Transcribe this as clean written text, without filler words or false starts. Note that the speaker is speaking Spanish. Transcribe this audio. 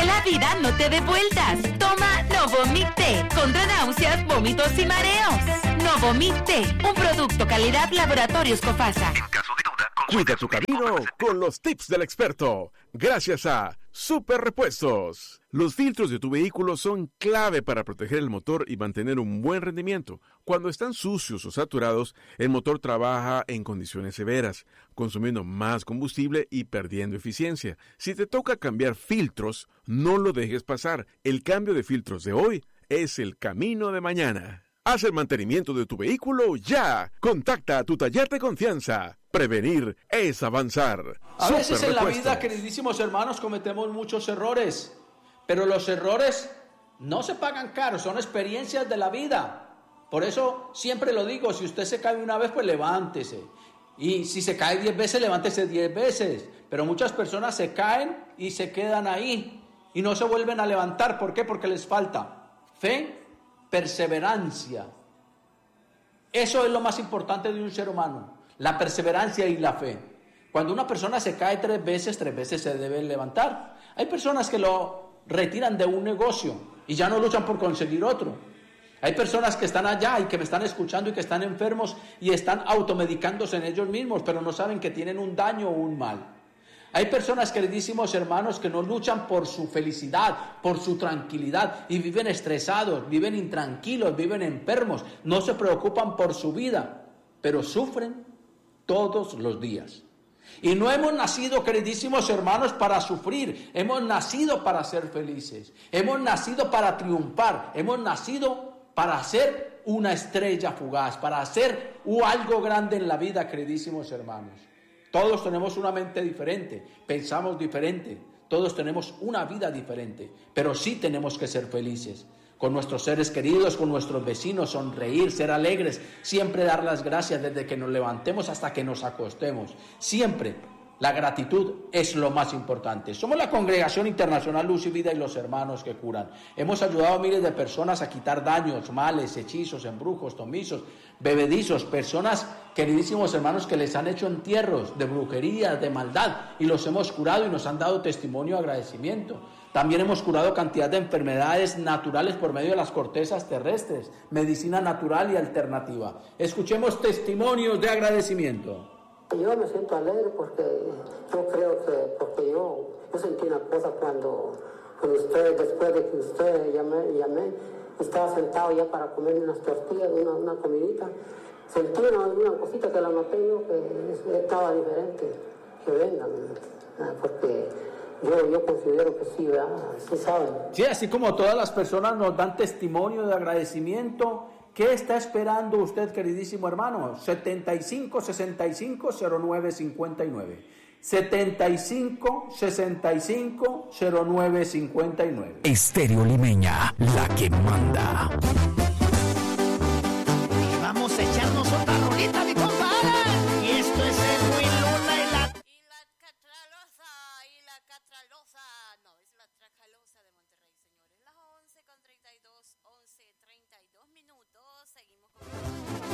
Que la vida no te dé vueltas. Toma Novomil T contra náuseas, vómitos y mareos. Novomil T, un producto calidad Laboratorios Cofasa. En caso de duda, Cuida tu camino con los tips del experto. Gracias a Super Repuestos. Los filtros de tu vehículo son clave para proteger el motor y mantener un buen rendimiento. Cuando están sucios o saturados, el motor trabaja en condiciones severas, consumiendo más combustible y perdiendo eficiencia. Si te toca cambiar filtros, no lo dejes pasar. El cambio de filtros de hoy es el camino de mañana. Haz el mantenimiento de tu vehículo ya. Contacta a tu taller de confianza. Prevenir es avanzar. A veces en la vida, queridísimos hermanos, cometemos muchos errores. Pero los errores no se pagan caros, son experiencias de la vida. Por eso siempre lo digo, si usted se cae una vez, pues levántese. Y si se cae 10 veces, levántese 10 veces. Pero muchas personas se caen y se quedan ahí. Y no se vuelven a levantar. ¿Por qué? Porque les falta fe, perseverancia. Eso es lo más importante de un ser humano. La perseverancia y la fe. Cuando una persona se cae 3 veces se debe levantar. Hay personas que lo retiran de un negocio y ya no luchan por conseguir otro. Hay personas que están allá y que me están escuchando y que están enfermos y están automedicándose en ellos mismos, pero no saben que tienen un daño o un mal. Hay personas, queridísimos hermanos, que no luchan por su felicidad, por su tranquilidad y viven estresados, viven intranquilos, viven enfermos, no se preocupan por su vida, pero sufren todos los días. Y no hemos nacido, queridísimos hermanos, para sufrir. Hemos nacido para ser felices. Hemos nacido para triunfar. Hemos nacido para ser una estrella fugaz, para hacer algo grande en la vida, queridísimos hermanos. Todos tenemos una mente diferente, pensamos diferente, todos tenemos una vida diferente, pero sí tenemos que ser felices. Con nuestros seres queridos, con nuestros vecinos, sonreír, ser alegres, siempre dar las gracias desde que nos levantemos hasta que nos acostemos. Siempre la gratitud es lo más importante. Somos la Congregación Internacional Luz y Vida y los Hermanos que Curan. Hemos ayudado a miles de personas a quitar daños, males, hechizos, embrujos, tomizos, bebedizos, personas, queridísimos hermanos, que les han hecho entierros de brujería, de maldad, y los hemos curado y nos han dado testimonio de agradecimiento. También hemos curado cantidad de enfermedades naturales por medio de las cortezas terrestres, medicina natural y alternativa. Escuchemos testimonios de agradecimiento. Yo me siento alegre porque yo creo que, porque yo sentí una cosa cuando usted, después de que usted llamé, estaba sentado ya para comer unas tortillas, una comidita. Sentí una cosita que la noté yo que estaba diferente, que vengan, porque yo considero que sí, ¿verdad? Sí saben. Sí, así como todas las personas nos dan testimonio de agradecimiento. ¿Qué está esperando usted, queridísimo hermano? 75-65-09-59. 75-65-09-59. Estéreo Limeña, la que manda.